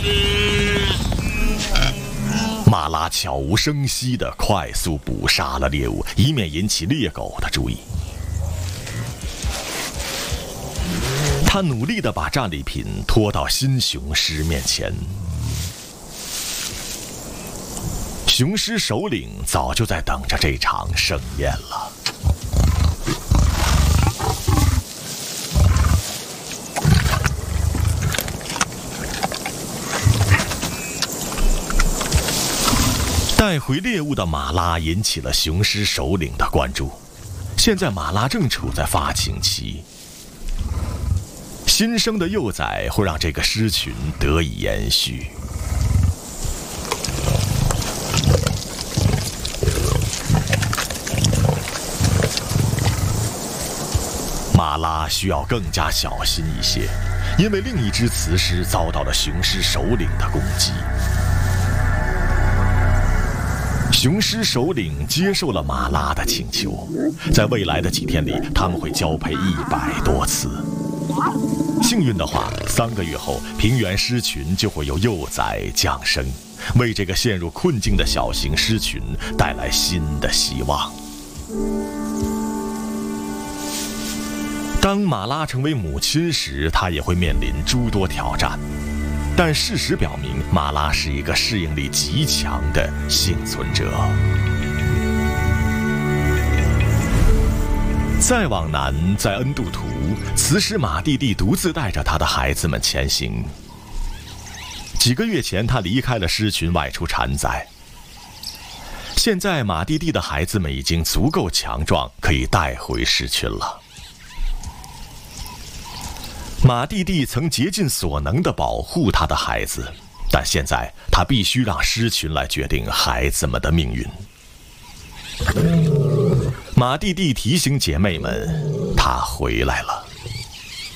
马拉悄无声息地快速捕杀了猎物，以免引起猎狗的注意。他努力地把战利品拖到新雄狮面前。雄狮首领早就在等着这场盛宴了。带回猎物的马拉引起了雄狮首领的关注。现在马拉正处在发情期，新生的幼崽会让这个狮群得以延续。马拉需要更加小心一些，因为另一只雌狮遭到了雄狮首领的攻击。雄狮首领接受了马拉的请求，在未来的几天里，他们会交配100多次。幸运的话，3个月后，平原狮群就会有幼崽降生，为这个陷入困境的小型狮群带来新的希望。当马拉成为母亲时，她也会面临诸多挑战。但事实表明，马拉是一个适应力极强的幸存者。再往南，在恩杜图，雌狮马蒂蒂独自带着他的孩子们前行。几个月前，他离开了狮群，外出产崽。现在，马蒂蒂的孩子们已经足够强壮，可以带回狮群了。马蒂蒂曾竭尽所能地保护他的孩子，但现在他必须让狮群来决定孩子们的命运。马蒂蒂提醒姐妹们，他回来了。